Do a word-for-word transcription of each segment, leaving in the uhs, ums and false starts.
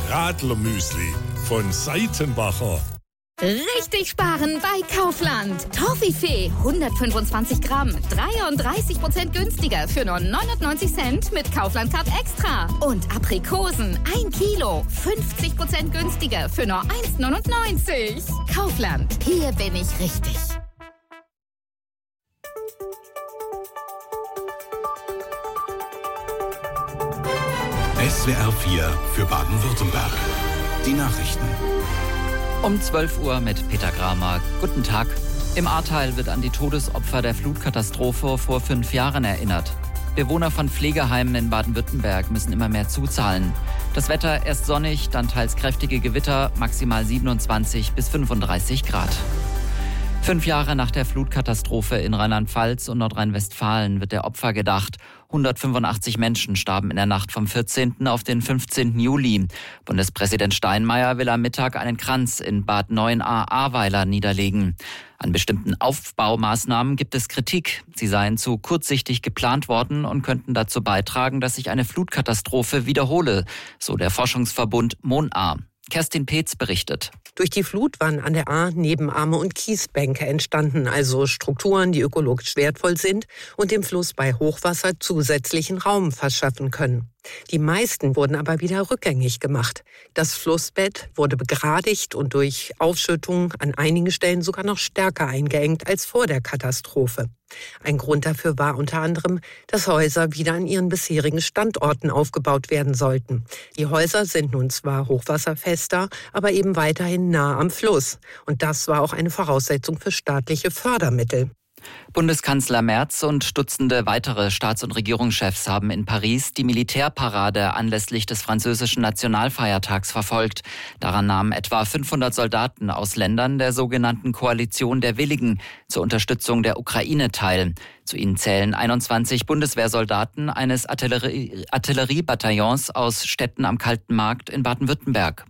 Radlermüsli von Seitenbacher. Richtig sparen bei Kaufland. Toffifee hundertfünfundzwanzig Gramm, dreiunddreißig Prozent günstiger für nur neunundneunzig Cent mit Kaufland Card Extra. Und Aprikosen ein Kilo, fünfzig Prozent günstiger für nur eins neunundneunzig. Kaufland, hier bin ich richtig. S W R vier für Baden-Württemberg. Die Nachrichten. Um zwölf Uhr mit Peter Gramer. Guten Tag. Im Ahrtal wird an die Todesopfer der Flutkatastrophe vor fünf Jahren erinnert. Bewohner von Pflegeheimen in Baden-Württemberg müssen immer mehr zuzahlen. Das Wetter erst sonnig, dann teils kräftige Gewitter, maximal siebenundzwanzig bis fünfunddreißig Grad. Fünf Jahre nach der Flutkatastrophe in Rheinland-Pfalz und Nordrhein-Westfalen wird der Opfer gedacht. hundertfünfundachtzig Menschen starben in der Nacht vom vierzehnten auf den fünfzehnten Juli. Bundespräsident Steinmeier will am Mittag einen Kranz in Bad Neuenahr-Ahrweiler niederlegen. An bestimmten Aufbaumaßnahmen gibt es Kritik. Sie seien zu kurzsichtig geplant worden und könnten dazu beitragen, dass sich eine Flutkatastrophe wiederhole, so der Forschungsverbund MONAR. Kerstin Peetz berichtet. Durch die Flut waren an der Ahr Nebenarme und Kiesbänke entstanden, also Strukturen, die ökologisch wertvoll sind und dem Fluss bei Hochwasser zusätzlichen Raum verschaffen können. Die meisten wurden aber wieder rückgängig gemacht. Das Flussbett wurde begradigt und durch Aufschüttung an einigen Stellen sogar noch stärker eingeengt als vor der Katastrophe. Ein Grund dafür war unter anderem, dass Häuser wieder an ihren bisherigen Standorten aufgebaut werden sollten. Die Häuser sind nun zwar hochwasserfester, aber eben weiterhin nah am Fluss. Und das war auch eine Voraussetzung für staatliche Fördermittel. Bundeskanzler Merz und Dutzende weitere Staats- und Regierungschefs haben in Paris die Militärparade anlässlich des französischen Nationalfeiertags verfolgt. Daran nahmen etwa fünfhundert Soldaten aus Ländern der sogenannten Koalition der Willigen zur Unterstützung der Ukraine teil. Zu ihnen zählen einundzwanzig Bundeswehrsoldaten eines Artillerie- Artilleriebataillons aus Städten am Kalten Markt in Baden-Württemberg.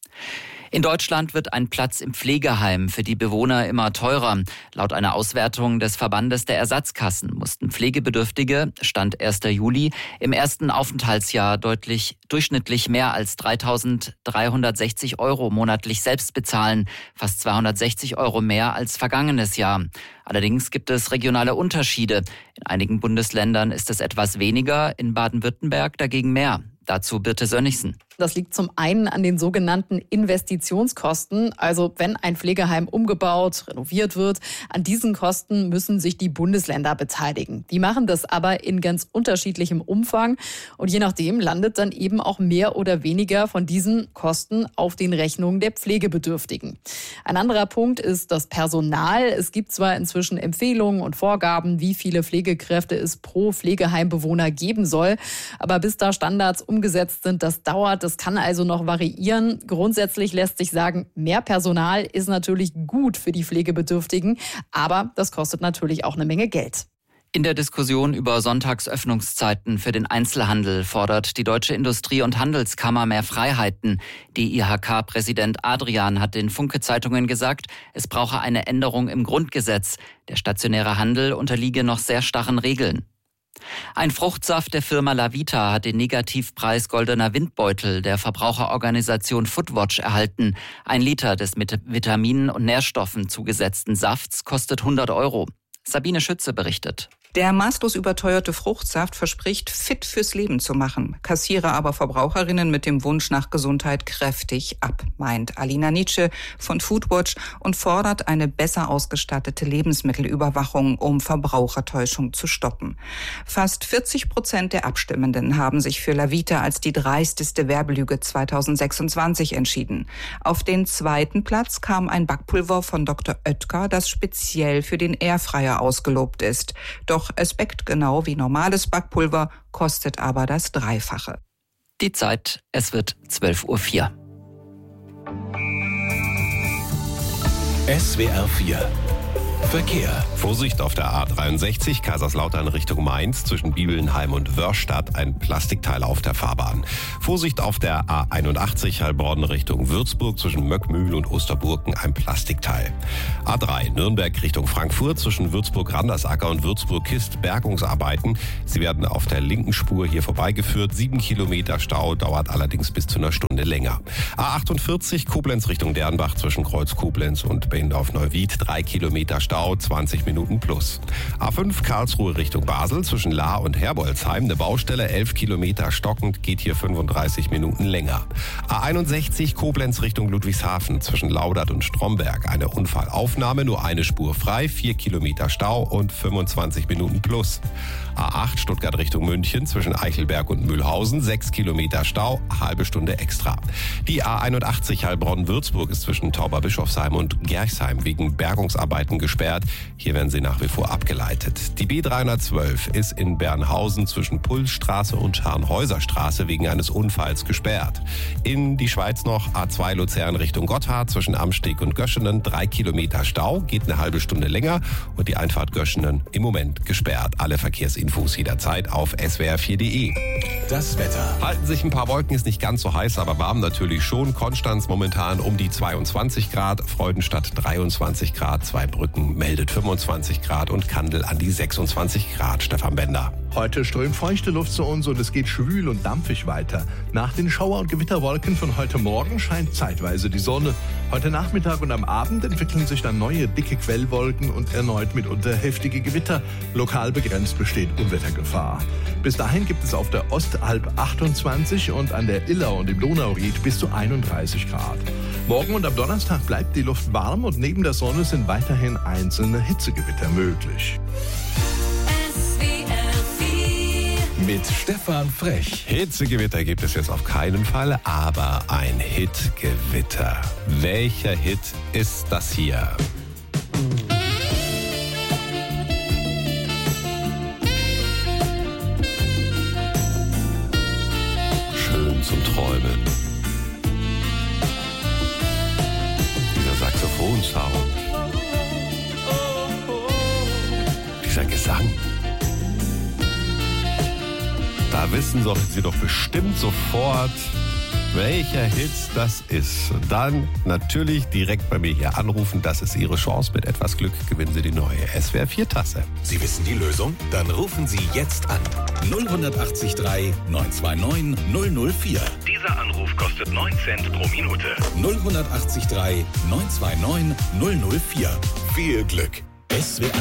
In Deutschland wird ein Platz im Pflegeheim für die Bewohner immer teurer. Laut einer Auswertung des Verbandes der Ersatzkassen mussten Pflegebedürftige, Stand ersten Juli, im ersten Aufenthaltsjahr deutlich durchschnittlich mehr als dreitausenddreihundertsechzig Euro monatlich selbst bezahlen, fast zweihundertsechzig Euro mehr als vergangenes Jahr. Allerdings gibt es regionale Unterschiede. In einigen Bundesländern ist es etwas weniger, in Baden-Württemberg dagegen mehr. Dazu Birte Sönnigsen. Das liegt zum einen an den sogenannten Investitionskosten. Also wenn ein Pflegeheim umgebaut, renoviert wird, an diesen Kosten müssen sich die Bundesländer beteiligen. Die machen das aber in ganz unterschiedlichem Umfang. Und je nachdem landet dann eben auch mehr oder weniger von diesen Kosten auf den Rechnungen der Pflegebedürftigen. Ein anderer Punkt ist das Personal. Es gibt zwar inzwischen Empfehlungen und Vorgaben, wie viele Pflegekräfte es pro Pflegeheimbewohner geben soll. Aber bis da Standards umgesetzt sind, das dauert. Das kann also noch variieren. Grundsätzlich lässt sich sagen, mehr Personal ist natürlich gut für die Pflegebedürftigen, aber das kostet natürlich auch eine Menge Geld. In der Diskussion über Sonntagsöffnungszeiten für den Einzelhandel fordert die Deutsche Industrie- und Handelskammer mehr Freiheiten. D I H K-Präsident Adrian hat den Funke-Zeitungen gesagt, es brauche eine Änderung im Grundgesetz. Der stationäre Handel unterliege noch sehr starren Regeln. Ein Fruchtsaft der Firma Lavita hat den Negativpreis Goldener Windbeutel der Verbraucherorganisation Foodwatch erhalten. Ein Liter des mit Vitaminen und Nährstoffen zugesetzten Safts kostet hundert Euro. Sabine Schütze berichtet. Der maßlos überteuerte Fruchtsaft verspricht, fit fürs Leben zu machen, kassiere aber Verbraucherinnen mit dem Wunsch nach Gesundheit kräftig ab, meint Alina Nietzsche von Foodwatch und fordert eine besser ausgestattete Lebensmittelüberwachung, um Verbrauchertäuschung zu stoppen. Fast vierzig Prozent der Abstimmenden haben sich für Lavita als die dreisteste Werbelüge zweitausendsechsundzwanzig entschieden. Auf den zweiten Platz kam ein Backpulver von Doktor Oetker, das speziell für den Airfryer ausgelobt ist. Doch es backt genau wie normales Backpulver, kostet aber das Dreifache. Die Zeit, es wird zwölf Uhr vier. S W R vier Verkehr. Vorsicht auf der A dreiundsechzig, Kaiserslautern Richtung Mainz, zwischen Bibelnheim und Wörrstadt ein Plastikteil auf der Fahrbahn. Vorsicht auf der A einundachtzig, Heilbronn Richtung Würzburg, zwischen Möckmühl und Osterburken ein Plastikteil. A drei, Nürnberg Richtung Frankfurt, zwischen Würzburg-Randersacker und Würzburg-Kist Bergungsarbeiten. Sie werden auf der linken Spur hier vorbeigeführt. Sieben Kilometer Stau, dauert allerdings bis zu einer Stunde länger. A achtundvierzig, Koblenz Richtung Dernbach, zwischen Kreuz Koblenz und Behendorf-Neuwied, drei Kilometer Stau. zwanzig Minuten plus. A fünf Karlsruhe Richtung Basel, zwischen Lahr und Herbolzheim eine Baustelle, elf Kilometer stockend, geht hier fünfunddreißig Minuten länger. A einundsechzig Koblenz Richtung Ludwigshafen, zwischen Laudert und Stromberg eine Unfallaufnahme, nur eine Spur frei, vier Kilometer Stau und fünfundzwanzig Minuten plus. A acht Stuttgart Richtung München, zwischen Eichelberg und Mühlhausen, sechs Kilometer Stau, halbe Stunde extra. Die A einundachtzig Heilbronn-Würzburg ist zwischen Tauberbischofsheim und Gerchsheim wegen Bergungsarbeiten gesperrt. Hier werden sie nach wie vor abgeleitet. Die B dreihundertzwölf ist in Bernhausen zwischen Pulsstraße und Scharnhäuserstraße wegen eines Unfalls gesperrt. In die Schweiz noch A zwei Luzern Richtung Gotthard, zwischen Amsteg und Göschenen, drei Kilometer Stau, geht eine halbe Stunde länger und die Einfahrt Göschenen im Moment gesperrt. Alle Verkehrsinfos jederzeit auf S W R vier punkt de. Das Wetter. Halten sich ein paar Wolken, ist nicht ganz so heiß, aber warm natürlich schon. Konstanz momentan um die zweiundzwanzig Grad, Freudenstadt dreiundzwanzig Grad, Zweibrücken meldet fünfundzwanzig Grad und Kandel an die sechsundzwanzig Grad. Stefan Bender. Heute strömt feuchte Luft zu uns und es geht schwül und dampfig weiter. Nach den Schauer- und Gewitterwolken von heute Morgen scheint zeitweise die Sonne. Heute Nachmittag und am Abend entwickeln sich dann neue dicke Quellwolken und erneut mitunter heftige Gewitter. Lokal begrenzt besteht Unwettergefahr. Bis dahin gibt es auf der Ostalb achtundzwanzig und an der Iller und im Donauried bis zu einunddreißig Grad. Morgen und am Donnerstag bleibt die Luft warm und neben der Sonne sind weiterhin einzelne Hitzegewitter möglich. Mit Stefan Frech. Hitzegewitter gibt es jetzt auf keinen Fall, aber ein Hitgewitter. Welcher Hit ist das hier? Schön zum Träumen. Dieser Saxophonsound. Dieser Gesang. Da wissen Sie doch bestimmt sofort, welcher Hit das ist. Und dann natürlich direkt bei mir hier anrufen. Das ist Ihre Chance. Mit etwas Glück gewinnen Sie die neue S W R vier Tasse. Sie wissen die Lösung? Dann rufen Sie jetzt an. null acht drei neun zwei neun null null vier. Dieser Anruf kostet neun Cent pro Minute. null acht drei neun zwei neun null null vier. Viel Glück. S W R